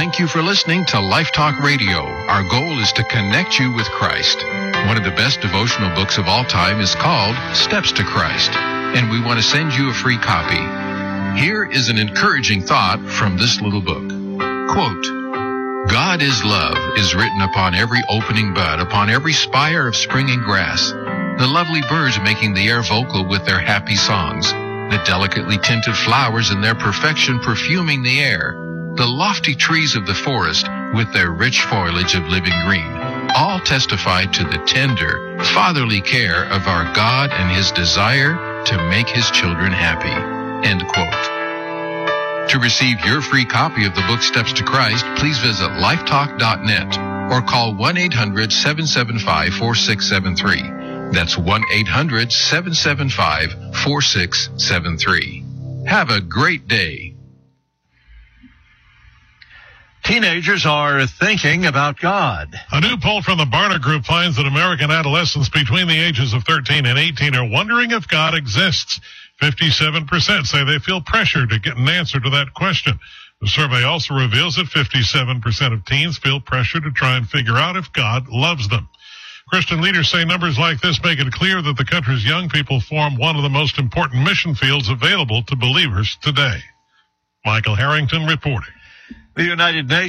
Thank you for listening to Life Talk Radio. Our goal is to connect you with Christ. One of the best devotional books of all time is called Steps to Christ, and we want to send you a free copy. Here is an encouraging thought from this little book. Quote, God is love is written upon every opening bud, upon every spire of springing grass, the lovely birds making the air vocal with their happy songs, the delicately tinted flowers in their perfection perfuming the air, the lofty trees of the forest with their rich foliage of living green, all testify to the tender, fatherly care of our God and his desire to make his children happy. End quote. To receive your free copy of the book Steps to Christ, please visit lifetalk.net or call 1-800-775-4673. That's 1-800-775-4673. Have a great day. Teenagers are thinking about God. A new poll from the Barna Group finds that American adolescents between the ages of 13 and 18 are wondering if God exists. 57% say they feel pressure to get an answer to that question. The survey also reveals that 57% of teens feel pressure to try and figure out if God loves them. Christian leaders say numbers like this make it clear that the country's young people form one of the most important mission fields available to believers today. Michael Harrington reporting. The United Nations